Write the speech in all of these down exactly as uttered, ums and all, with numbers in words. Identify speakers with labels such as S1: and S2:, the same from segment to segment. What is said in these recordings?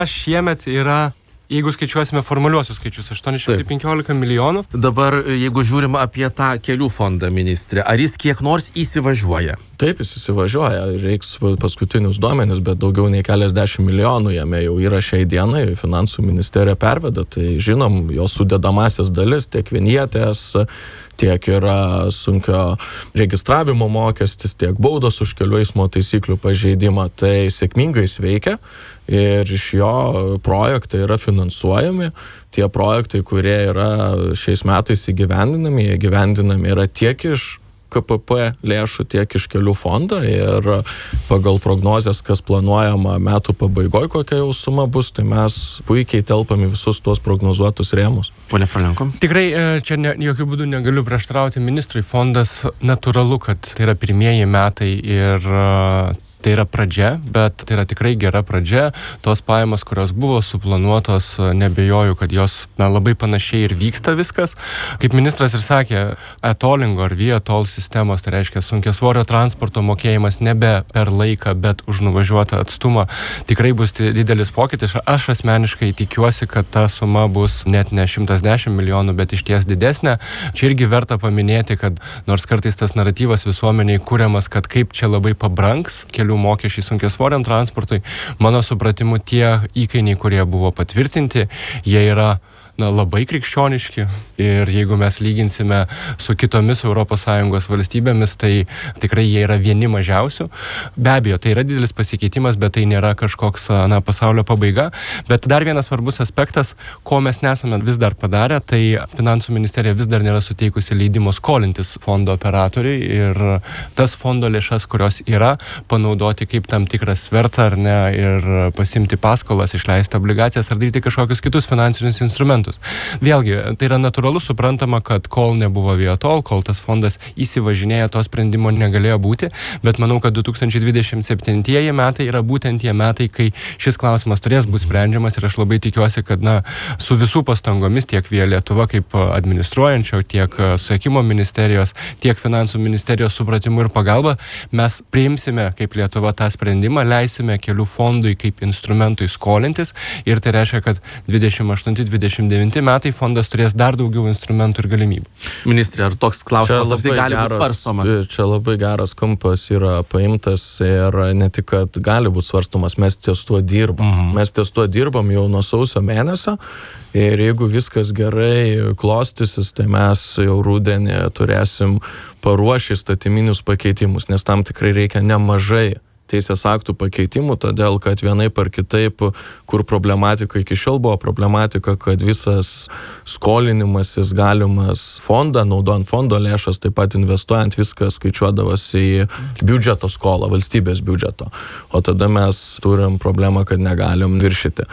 S1: šiemet yra, jeigu skaičiuosime formaliuosius skaičius, aštuoni šimtai penkiolika milijonų.
S2: Dabar, jeigu žiūrim apie tą kelių fondą, ministrė, ar jis kiek nors įsivažiuoja?
S3: Taip, jis įsivažiuoja. Reiks paskutinius duomenis, bet daugiau nei keliasdešimt milijonų jame jau yra šiai dienai. Finansų ministerija perveda, tai žinom, jos sudedamasias dalis, tiek vinietės, tiek yra sunkio registravimo mokestis, tiek baudos už kelių eismo taisyklių pažeidimą. Tai sėkmingai veikia ir iš jo projektai yra finansuojami. Tie projektai, kurie yra šiais metais įgyvendinami, jie įgyvendinami yra tiek iš K P P lėšų, tiek iš kelių fondo ir pagal prognozes, kas planuojama metų pabaigoje, kokia jau suma bus, tai mes puikiai telpame visus tuos prognozuotus rėmus.
S2: Pone Frolenko.
S1: Tikrai čia ne, jokių būdų negaliu prieštarauti ministrui. Fondas natūralu, kad tai yra pirmieji metai ir tai yra pradžia, bet tai yra tikrai gera pradžia. Tos pajamos, kurios buvo suplanuotos, nebejoju, kad jos na, labai panašiai ir vyksta viskas. Kaip ministras ir sakė, e-tollingo ar via-toll sistemos, tai reiškia sunkiasvorio transporto mokėjimas nebe per laiką, bet už nuvažiuotą atstumą, tikrai bus didelis pokytis. Aš asmeniškai tikiuosi, kad ta suma bus net ne šimtas dešimt milijonų, bet iš ties didesnė. Čia irgi verta paminėti, kad nors kartais tas naratyvas visuomeniai kuriamas, kad kaip čia labai pabrangs kelių mokesčiai sunkiasvoriam transportui, mano supratimu tie įkainiai, kurie buvo patvirtinti, jie yra na, labai krikščioniški ir jeigu mes lyginsime su kitomis Europos Sąjungos valstybėmis, tai tikrai jie yra vieni mažiausių. Be abejo, tai yra didelis pasikeitimas, bet tai nėra kažkoks na, pasaulio pabaiga. Bet dar vienas svarbus aspektas, ko mes nesame vis dar padarę, tai Finansų ministerija vis dar nėra suteikusi leidimo skolintis fondo operatoriui ir tas fondo lėšas, kurios yra, panaudoti kaip tam tikrą svertą ar ne ir pasimti paskolas, išleisti obligacijas ar daryti kažkokius kitus finansinius instrumentus. Vėlgi, tai yra natūralu, suprantama, kad kol nebuvo via-toll, kol tas fondas įsivažinėja, to sprendimo negalėjo būti, bet manau, kad du tūkstančiai dvidešimt septintieji metai yra būtent tie metai, kai šis klausimas turės būti sprendžiamas ir aš labai tikiuosi, kad na, su visų pastangomis tiek Via Lietuva kaip administruojančio, tiek susisiekimo ministerijos, tiek finansų ministerijos supratimu ir pagalba mes priimsime kaip Lietuva tą sprendimą, leisime kelių fondui kaip instrumentui skolintis ir tai reiškia, kad dvidešimt aštunti dvidešimt devinti metai fondas turės dar daugiau instrumentų ir galimybių.
S2: Ministrė, ar toks klausimas apskritai gali būti svarstomas?
S3: Čia labai geras kampas yra paimtas ir ne tik, kad gali būti svarstomas, mes ties tuo dirbam. Mhm. Mes ties tuo dirbam jau nuo sausio mėnesio ir jeigu viskas gerai klostysis, tai mes jau rudenį turėsim paruošę įstatyminius pakeitimus, nes tam tikrai reikia nemažai teisės aktų pakeitimų, todėl kad vienaip ar kitaip, kur problematika iki šiol buvo problematika, kad visas skolinimasis galimas fondą, naudojant fondo lėšas, taip pat investuojant, viskas skaičiuodavosi į biudžeto skolą, valstybės biudžeto. O tada mes turim problemą, kad negalim viršyti.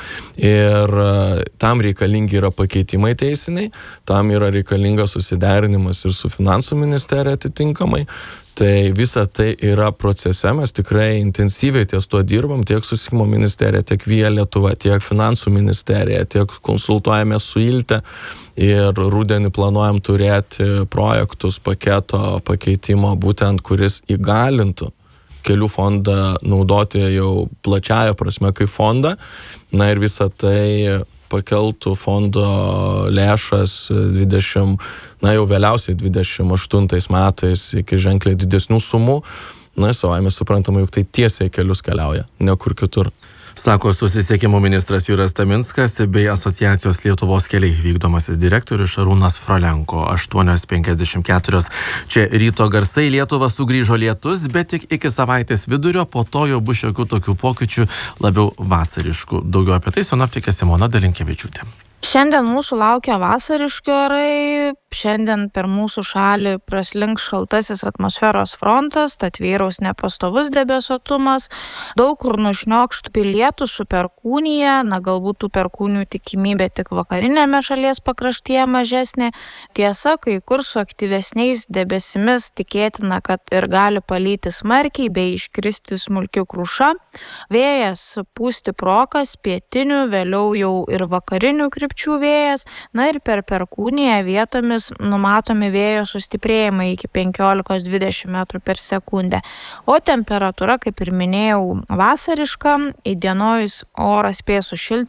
S3: Ir tam reikalingi yra pakeitimai teisiniai, tam yra reikalingas susiderinimas ir su finansų ministerija atitinkamai. Tai visa tai yra procese, mes tikrai intensyviai ties tuo dirbam, tiek susisiekimo ministerija, tiek Via Lietuva, tiek finansų ministerija, tiek konsultuojame su Ilte ir rudenį planuojam turėti projektus paketo pakeitimo, būtent kuris įgalintų kelių fondą naudoti jau plačiaja prasme kaip fondą. Na ir visa tai pakeltų fondo lėšas dvidešimt, na jau vėliausiai dvidešimt aštuntais metais iki ženkliai didesnių sumų. Na, savaime suprantama, juk tai tiesiai kelius keliauja, ne kur kitur.
S2: Sako susisiekimo ministras Juras Taminskas bei asociacijos Lietuvos keliai vykdomasis direktorius Šarūnas Frolenko. aštuonios penkiasdešimt keturios. Čia ryto garsai, Lietuva sugrįžo lietus, bet tik iki savaitės vidurio, po to jau bus šiokių tokių pokyčių labiau vasariškų. Daugiau apie tai sinoptikė Simona Dalinkevičiūtė.
S4: Šiandien mūsų laukia vasariški orai, šiandien per mūsų šalį praslinks šaltasis atmosferos frontas, tad vyraus nepastovus debesuotumas, daug kur nušniokštų lietus su perkūnija, na galbūt tų perkūnių tikimybė tik vakarinėme šalies pakraštyje mažesnė. Tiesa, kai kur su aktyvesniais debesimis tikėtina, kad ir gali palyti smarkiai bei iškristi smulki kruša. Vėjas pūs stiprokas, pietinių, vėliau jau ir vakarinių krypčių vėjas, na ir per perkūniją vietomis vietomis numatomi vėjo sustiprėjimai iki penkiolikos dvidešimt metrų per sekundę. O temperatūra, kaip ir minėjau, vasariška, įdienojus oras spės sušilti